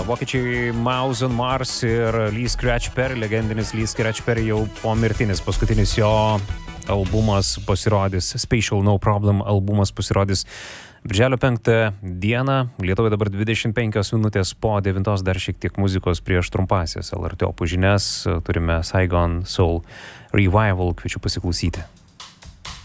vokiečiai Mouse on Mars ir Lee Scratch Perry, legendinis Lee Scratch Perry jau pomirtinis, paskutinis jo albumas pasirodys, Spatial No Problem albumas pasirodys Birželio 5 dieną. Lietuvoje dabar 25 minutės po 9, dar šiek tiek muzikos prieš trumpasias LRT opų žinias. Turime Saigon Soul Revival, kviečiu pasiklausyti.